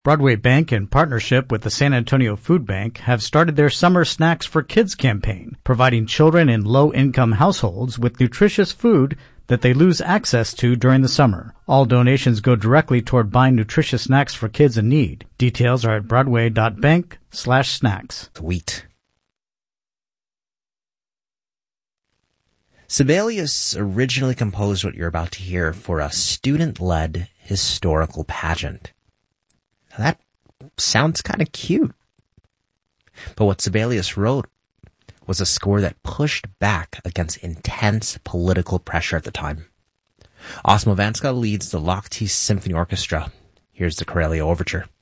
Broadway Bank, in partnership with the San Antonio Food Bank, have started their Summer Snacks for Kids campaign, providing children in low-income households with nutritious food that they lose access to during the summer. All donations go directly toward buying nutritious snacks for kids in need. Details are at broadway.bank/snacks. Sweet. Sibelius originally composed what you're about to hear for a student-led historical pageant. That sounds kind of cute. But what Sibelius wrote was a score that pushed back against intense political pressure at the time. Osmo Vanska leads the Lochte Symphony Orchestra. Here's the Corellia Overture.